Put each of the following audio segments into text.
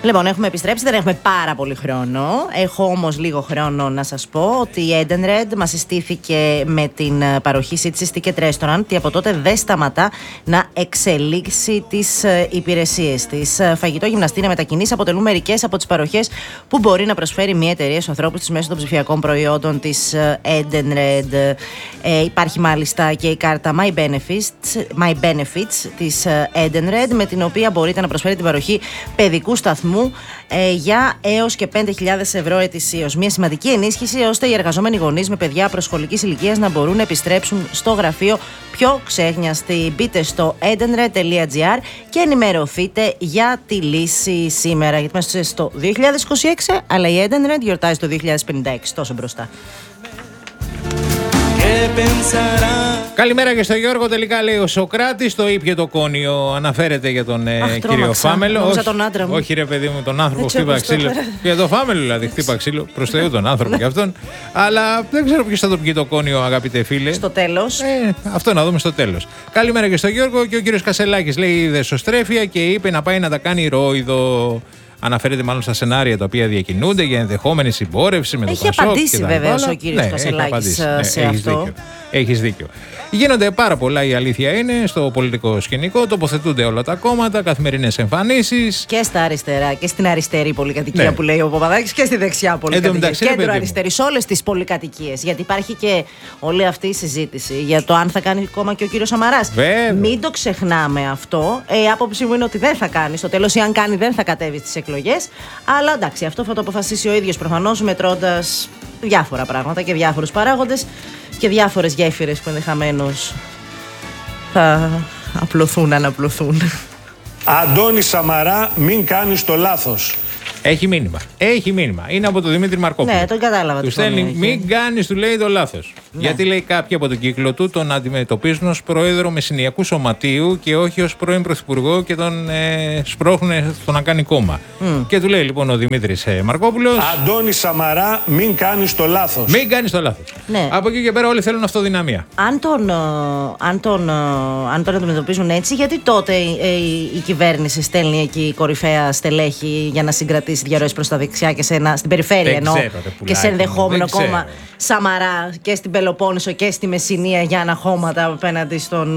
Λοιπόν, έχουμε επιστρέψει, δεν έχουμε πάρα πολύ χρόνο. Έχω όμως λίγο χρόνο να σας πω ότι η Edenred μας συστήθηκε με την παροχή City Ticket Restaurant και από τότε δεν σταματά να εξελίξει τις υπηρεσίες της. Φαγητό, γυμναστήρια, μετακινήσεις αποτελούν μερικές από τις παροχές που μπορεί να προσφέρει μια εταιρεία στους ανθρώπους της μέσω των ψηφιακών προϊόντων της Edenred. Υπάρχει μάλιστα και η κάρτα My Benefits της Edenred, με την οποία μπορείτε να προσφέρετε την παροχή παιδικού σταθμού για έως και 5.000 ευρώ ετησίως. Μια σημαντική ενίσχυση ώστε οι εργαζόμενοι γονείς με παιδιά προσχολικής ηλικίας να μπορούν να επιστρέψουν στο γραφείο πιο ξέχνιαστοι. Μπείτε στο edenred.gr και ενημερωθείτε για τη λύση σήμερα. Γιατί είμαστε στο 2026, αλλά η Edenred γιορτάζει το 2056. Τόσο μπροστά. Καλημέρα και στο Γιώργο. Τελικά λέει ο Σοκράτης, το ήπια το κόνιο. Αναφέρεται για τον κύριο Φάμελο. Όχι, τον άντρα μου. Όχι, ρε παιδί μου, τον άνθρωπο χτύπα ξύλο. Για τον Φάμελο δηλαδή, χτύπα ξύλο. Προς Θεού τον άνθρωπο και αυτόν. Αλλά δεν ξέρω ποιος θα το πιει το κόνιο, αγαπητέ φίλε. Στο τέλος. Αυτό να δούμε στο τέλος. Καλημέρα και στο Γιώργο. Και ο κύριος Κασελάκης λέει: είδε σωστρέφεια και είπε να πάει να τα κάνει ρόιδο. Αναφέρεται μάλλον στα σενάρια τα οποία διακινούνται για ενδεχόμενη συμπόρευση με το Πασόκ. Έχει απαντήσει βεβαίως ο κύριος Κασελάκης σε αυτό. Έχεις δίκιο. Γίνονται πάρα πολλά, η αλήθεια είναι, στο πολιτικό σκηνικό. Τοποθετούνται όλα τα κόμματα, καθημερινές εμφανίσεις. Και στα αριστερά και στην αριστερή πολυκατοικία που λέει ο Παπαδάκης και στη δεξιά πολυκατοικία. Κέντρο αριστερή, σε όλες τις πολυκατοικίες. Γιατί υπάρχει και όλη αυτή η συζήτηση για το αν θα κάνει κόμμα και ο κύριος Σαμαράς. Μην το ξεχνάμε αυτό. Η άποψή μου είναι ότι δεν θα κάνει. Στο τέλος, ή αν κάνει, δεν θα κατέβει στις εκλογές. Αλλά εντάξει, αυτό θα το αποφασίσει ο ίδιος προφανώς, μετρώντας διάφορα πράγματα και διάφορους παράγοντες και διάφορες γέφυρες που ενδεχομένως θα αναπλωθούν. Αντώνη Σαμαρά, μην κάνεις το λάθος. Έχει μήνυμα. Έχει μήνυμα. Είναι από τον Δημήτρη Μαρκόπουλο. Ναι, τον κατάλαβα. Του στέλνει, μην κάνεις, του λέει, το λάθος. Ναι. Γιατί λέει κάποιοι από τον κύκλο του τον αντιμετωπίζουν ως πρόεδρο μεσηνιακού σωματείου και όχι ως πρώην πρωθυπουργό και τον σπρώχνουν στο να κάνει κόμμα. Και του λέει λοιπόν ο Δημήτρης Μαρκόπουλος: Αντώνη Σαμαρά, μην κάνεις το λάθος. Μην κάνεις το λάθος. Ναι. Από εκεί και πέρα όλοι θέλουν αυτοδυναμία. Αν τον αντιμετωπίζουν έτσι, γιατί τότε η κυβέρνηση στέλνει εκεί κορυφαία στελέχη για να συγκρατήσει διαρροές προς τα δεξιά και στην περιφέρεια εννοώ, και σε ενδεχόμενο κόμμα Σαμαρά και στην Πελοπόννησο και στη Μεσσηνία για αναχώματα απέναντι στον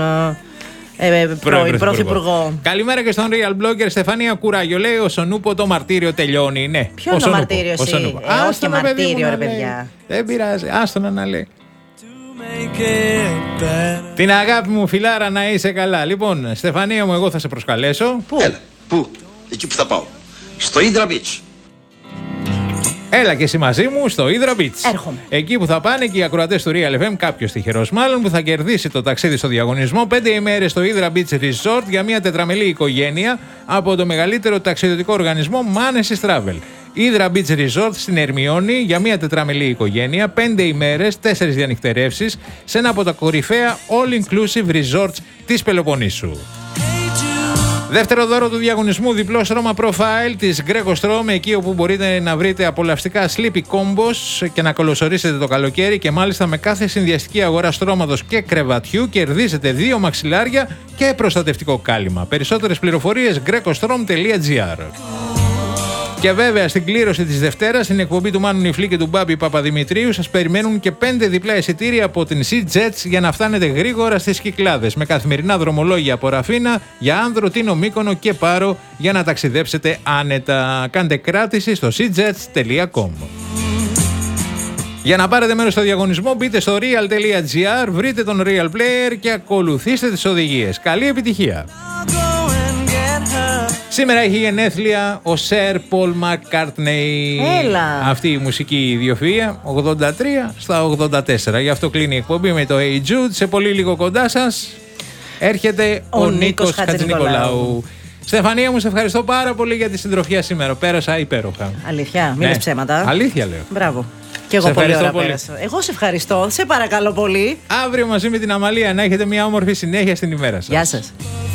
πρώην πρωθυπουργό. Καλημέρα και στον Real Blogger Στεφανία Κουράγιο. Λέει ο Σονούπο το μαρτύριο τελειώνει. Ναι. Ποιο είναι το μαρτύριο εσύ? Όχι μαρτύριο ρε παιδιά. Δεν πειράζει, άστον να λέει. Την αγάπη μου φιλάρα, να είσαι καλά. Λοιπόν, Στεφανία μου, εγώ θα σε προσκαλέσω. Πού? Έλα, πού? Εκεί που θα πάω. Στο Hydra Beach. Έλα και εσύ μαζί μου στο Hydra Beach. Έρχομαι. Εκεί που θα πάνε και οι ακροατές του Real FM, κάποιος τυχερός μάλλον, που θα κερδίσει το ταξίδι στο διαγωνισμό 5 ημέρες στο Hydra Beach Resort για μια τετραμελή οικογένεια από το μεγαλύτερο ταξιδιωτικό οργανισμό Manesis Travel. Hydra Beach Resort στην Ερμιώνη για μια τετραμελή οικογένεια, 5 ημέρες, 4 διανυκτερεύσεις σε ένα από τα κορυφαία all-inclusive resorts της Πελοποννήσου. Δεύτερο δώρο του διαγωνισμού, διπλό στρώμα profile της Greco Strom, εκεί όπου μπορείτε να βρείτε απολαυστικά sleepy combos και να καλωσορίσετε το καλοκαίρι, και μάλιστα με κάθε συνδυαστική αγορά στρώματος και κρεβατιού κερδίζετε 2 μαξιλάρια και προστατευτικό κάλυμα. Περισσότερες πληροφορίες grecostrom.gr. Και βέβαια στην κλήρωση της Δευτέρας, στην εκπομπή του Μάνου Νιφλή και του Μπάμπη Παπαδημητρίου, σας περιμένουν και 5 διπλά εισιτήρια από την Sea-Jets για να φτάνετε γρήγορα στις Κυκλάδες, με καθημερινά δρομολόγια από Ραφίνα για Άνδρο, Τίνο, Μύκονο και Πάρο για να ταξιδέψετε άνετα. Κάντε κράτηση στο seajets.com. Για να πάρετε μέρος στο διαγωνισμό, μπείτε στο real.gr, βρείτε τον Real Player και ακολουθήστε τις οδηγίες. Καλή επιτυχία! Σήμερα έχει γενέθλια ο Sir Paul McCartney. Έλα. Αυτή η μουσική ιδιοφυΐα, 83 στα 84. Γι' αυτό κλείνει η εκπομπή με το Hey Jude. Σε πολύ λίγο κοντά σας έρχεται ο Νίκος Χατζηνικολάου. Στεφανία μου, σε ευχαριστώ πάρα πολύ για τη συντροφιά σήμερα. Πέρασα υπέροχα. Αλήθεια, μην λες ψέματα. Αλήθεια λέω. Μπράβο. Και εγώ πολύ ωραία πέρασα. Εγώ σε ευχαριστώ. Σε παρακαλώ πολύ. Αύριο μαζί με την Αμαλία να έχετε μια όμορφη συνέχεια στην ημέρα σας. Γεια σας.